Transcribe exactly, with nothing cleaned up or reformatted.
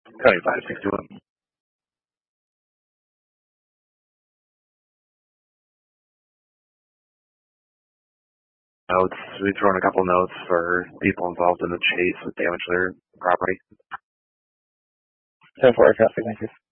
County five sixty-one. Notes. We've thrown a couple notes for people involved in the chase with damage to their property. ten four traffic, thank you.